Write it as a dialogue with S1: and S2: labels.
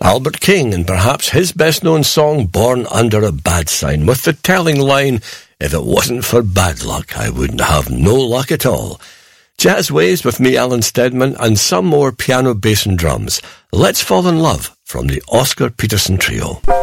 S1: Albert King, and perhaps his best-known song, Born Under a Bad Sign, with the telling line, "If it wasn't for bad luck, I wouldn't have no luck at all." Jazz Ways with me, Alan Steadman, and some more piano, bass and drums. Let's Fall in Love from the Oscar Peterson Trio.